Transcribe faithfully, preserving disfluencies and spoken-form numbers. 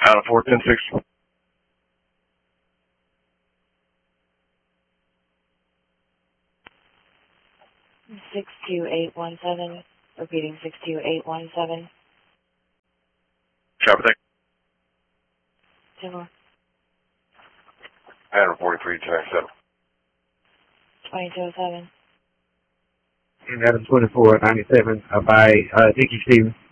Out of four ten six. six two eight one seven. Repeating six two eight one seven. Copy that. ten more. Adam forty-three ten seven. twenty-two oh seven. And Adam twenty-four ninety-seven uh, by uh, Dickie Stevens.